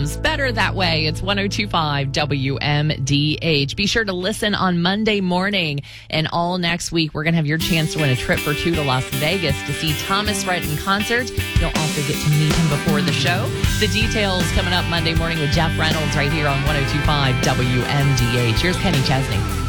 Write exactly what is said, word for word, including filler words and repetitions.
problems. Better that way. It's one oh two point five W M D H. Be sure to listen on Monday morning. And all next week, we're going to have your chance to win a trip for two to Las Vegas to see Thomas Rhett in concert. You'll also get to meet him before the show. The details coming up Monday morning with Jeff Reynolds right here on one oh two point five W M D H. Here's Kenny Chesney.